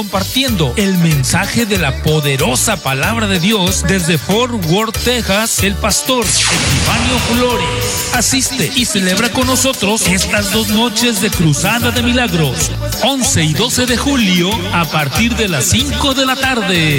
Compartiendo el mensaje de la poderosa palabra de Dios desde Fort Worth, Texas, el pastor Epifanio Flores. Asiste y celebra con nosotros estas 2 noches de Cruzada de Milagros, 11 y 12 de julio, a partir de las 5 de la tarde.